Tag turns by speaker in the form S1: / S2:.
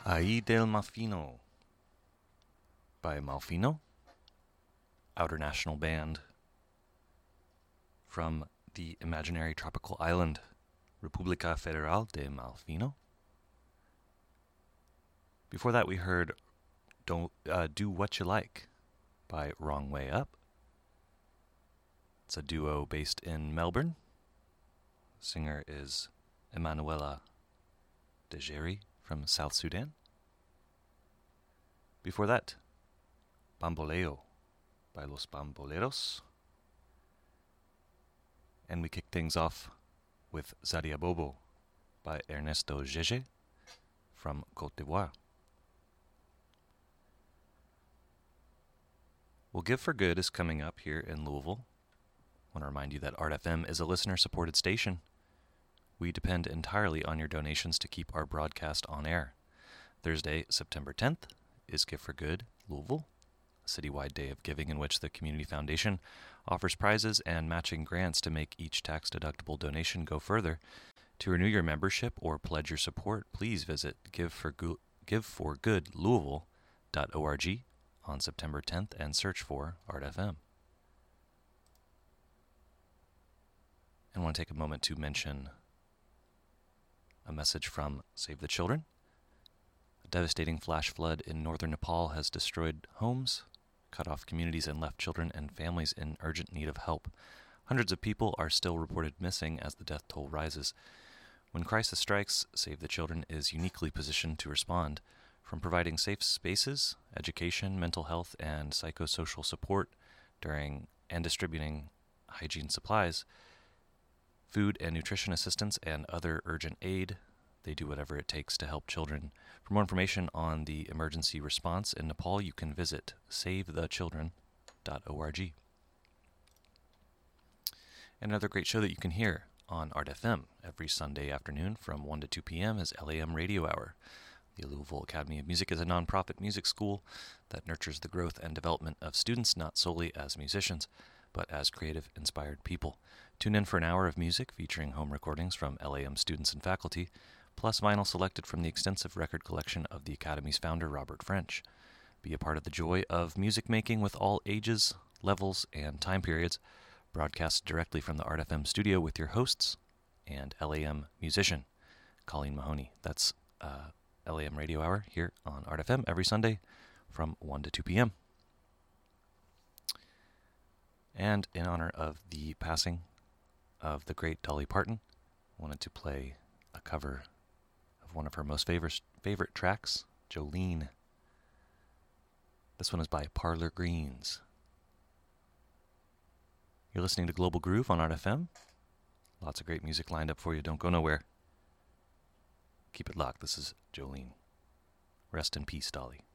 S1: Ahí del Malfino by Malfino, Outer National Band, from the imaginary tropical island, República Federal de Malfino. Before that, we heard Do What You Like by Wrong Way Up. It's a duo based in Melbourne. Singer is Emanuela Dejeri from South Sudan. Before that, Bamboleo by Los Bamboleros. And we kicked things off with Zadia Bobo by Ernesto Gege from Côte d'Ivoire. Well, Give for Good is coming up here in Louisville. I want to remind you that Art FM is a listener-supported station. We depend entirely on your donations to keep our broadcast on air. Thursday, September 10th, is Give for Good Louisville, a citywide day of giving in which the Community Foundation offers prizes and matching grants to make each tax-deductible donation go further. To renew your membership or pledge your support, please visit giveforgoodlouisville.org on September 10th and search for Art FM. And I want to take a moment to mention a message from Save the Children. A devastating flash flood in northern Nepal has destroyed homes, cut off communities, and left children and families in urgent need of help. Hundreds of people are still reported missing as the death toll rises. When crisis strikes, Save the Children is uniquely positioned to respond. From providing safe spaces, education, mental health, and psychosocial support during and distributing hygiene supplies, food and nutrition assistance, and other urgent aid, they do whatever it takes to help children. For more information on the emergency response in Nepal, you can visit savethechildren.org. And another great show that you can hear on Art FM every Sunday afternoon from 1 to 2 p.m. is LAM Radio Hour. The Louisville Academy of Music is a nonprofit music school that nurtures the growth and development of students not solely as musicians, but as creative, inspired people. Tune in for an hour of music featuring home recordings from LAM students and faculty, plus vinyl selected from the extensive record collection of the Academy's founder, Robert French. Be a part of the joy of music making with all ages, levels, and time periods, broadcast directly from the Art FM studio with your hosts and LAM musician, Colleen Mahoney. That's LAM Radio Hour here on Art FM every Sunday from 1 to 2 p.m. And in honor of the passing of the great Dolly Parton, I wanted to play a cover of one of her most favorite tracks, Jolene. This one is by Parlor Greens. You're listening to Global Groove on Art FM. Lots of great music lined up for you. Don't go nowhere. Keep it locked. This is Jolene. Rest in peace, Dolly.